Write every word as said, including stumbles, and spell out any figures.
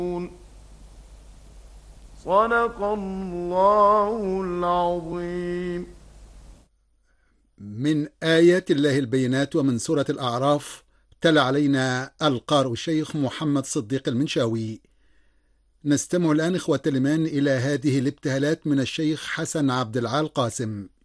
صدق الله العظيم. من آيات الله البينات ومن سورة الأعراف. تلا علينا القارئ الشيخ محمد صديق المنشاوي. نستمع الآن إخوة الإيمان إلى هذه الابتهالات من الشيخ حسن عبد العال قاسم.